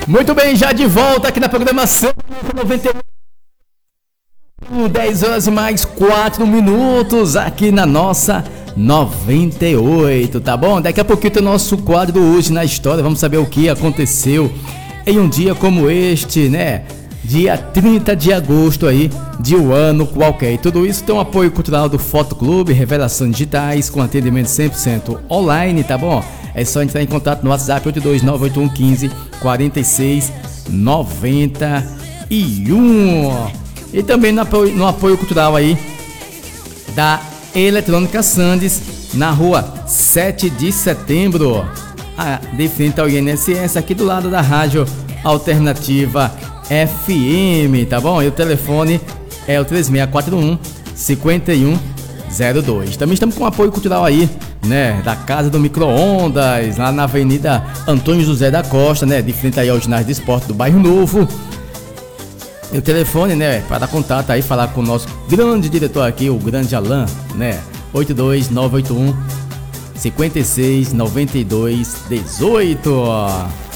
Muito bem, já de volta aqui na programação 98, 10 horas e mais 4 minutos aqui na nossa 98, tá bom? Daqui a pouquinho tem o nosso quadro Hoje na História, vamos saber o que aconteceu em um dia como este, né? Dia 30 de agosto aí, de um ano qualquer. E tudo isso tem um apoio cultural do Fotoclube, Revelações Digitais, com atendimento 100% online, tá bom? É só entrar em contato no WhatsApp 8298115 4691. E também no apoio cultural aí da Eletrônica Sandes, na rua 7 de setembro, de frente ao INSS, aqui do lado da Rádio Alternativa FM, tá bom? E o telefone é o 3641-5102. Também estamos com apoio cultural aí, né? Da Casa do Micro-Ondas, lá na Avenida Antônio José da Costa, né? De frente aí ao ginásio de esporte do Bairro Novo. E o telefone, né? Para dar contato aí, falar com o nosso grande diretor aqui, o grande Alain, né? 82981 569218.